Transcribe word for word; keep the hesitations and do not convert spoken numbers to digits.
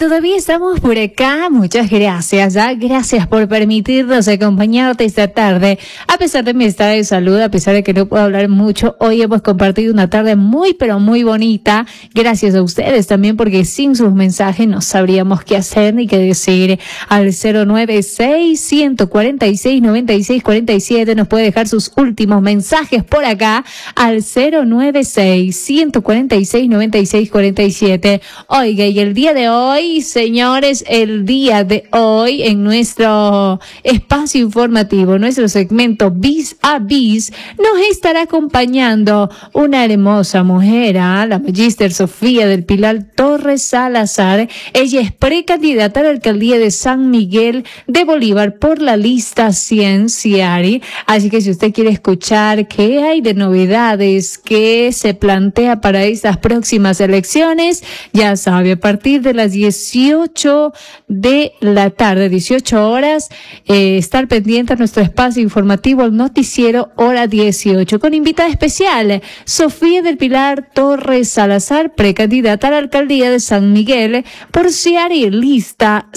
todavía estamos por acá. Muchas gracias, ¿ya? Gracias por permitirnos acompañarte esta tarde. A pesar de mi estado de salud, a pesar de que no puedo hablar mucho, hoy hemos compartido una tarde muy, pero muy bonita. Gracias a ustedes también, porque sin sus mensajes no sabríamos qué hacer ni qué decir. Al cero nueve seis, uno cuatro seis, nueve seis cuatro siete nos puede dejar sus últimos mensajes por acá al cero nueve seis, uno cuatro seis, nueve seis cuatro siete. Oiga, y el día de hoy, señores, el día de hoy en nuestro espacio informativo, nuestro segmento Bis a Bis, nos estará acompañando una hermosa mujer, ¿eh? La Magíster Sofía del Pilar Torres Salazar. Ella es precandidata a la alcaldía de San Miguel de Bolívar por la lista Cienciari. Así que si usted quiere escuchar qué hay de novedades, qué se plantea para estas próximas elecciones, ya sabe, a partir de las dieciocho de la tarde, dieciocho horas, eh, estar pendiente a nuestro espacio informativo, el noticiero hora dieciocho, con invitada especial, Sofía del Pilar Torres Salazar, precandidata a la alcaldía de San Miguel por Ciari, lista